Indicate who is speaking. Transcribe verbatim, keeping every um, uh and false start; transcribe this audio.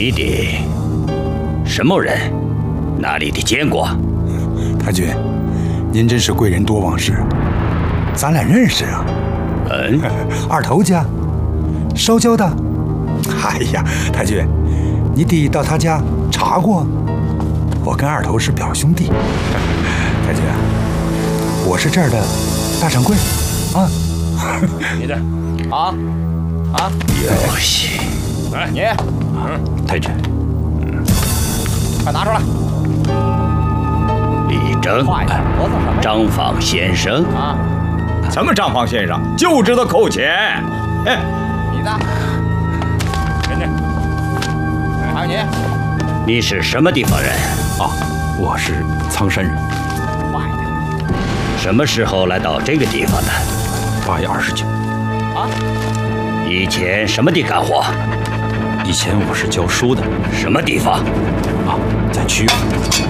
Speaker 1: 你的什么人？哪里的见过？
Speaker 2: 太君，您真是贵人多忘事，咱俩认识啊。
Speaker 1: 嗯，
Speaker 2: 二头家，烧焦的。哎呀，太君，你得到他家查过。我跟二头是表兄弟。太君，我是这儿的大掌柜啊。
Speaker 3: 你的啊啊，
Speaker 1: 游戏。
Speaker 3: 来，你，
Speaker 1: 嗯，太君，
Speaker 3: 嗯，快拿出来。
Speaker 1: 李征，张放先生
Speaker 3: 啊，
Speaker 4: 什么张放先生，就知道扣钱。哎，
Speaker 3: 你的，给你，还有你，
Speaker 1: 你是什么地方人？
Speaker 5: 啊，我是苍山人。
Speaker 3: 快点！
Speaker 1: 什么时候来到这个地方的？
Speaker 5: 八月二十九。
Speaker 3: 啊？
Speaker 1: 以前什么地干活？
Speaker 5: 以前我是教书的。
Speaker 1: 什么地方？
Speaker 5: 啊，在曲阜。